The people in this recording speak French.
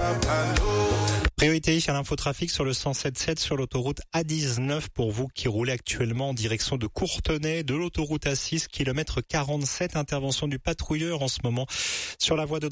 Priorité à l'infotrafic sur le 107.7 sur l'autoroute A19 pour vous qui roulez actuellement en direction de Courtenay, de l'autoroute A6, kilomètre 47, intervention du patrouilleur en ce moment sur la voie de droite.